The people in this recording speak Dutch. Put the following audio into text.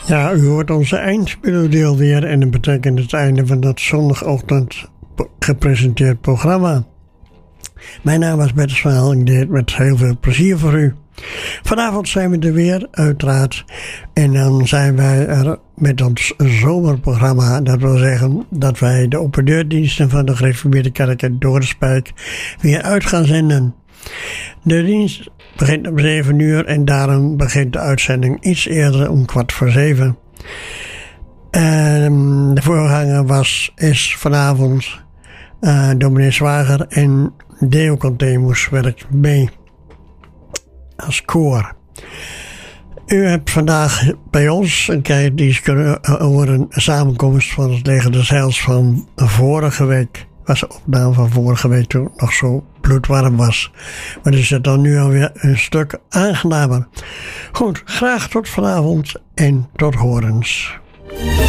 Ja, u hoort onze eindmelodie alweer en dat betekent het einde van dat zondagochtend gepresenteerd programma. Mijn naam is Bertus van Hel, ik deed het met heel veel plezier voor u. Vanavond zijn we er weer, uiteraard. En dan zijn wij er met ons zomerprogramma. Dat wil zeggen dat wij de opendeurdiensten van de Gereformeerde Kerk in Doornspijk weer uit gaan zenden. De dienst begint om 7 uur en daarom begint de uitzending iets eerder om 6:15. De voorganger is vanavond dominee Zwager en Deo Contemus werkt mee als koor. U hebt vandaag bij ons een keer kunnen horen een samenkomst van het Leger des Heils van vorige week. Was de opname van vorige week toen het nog zo bloedwarm was. Maar is het dan nu alweer een stuk aangenamer. Goed, graag tot vanavond en tot horens.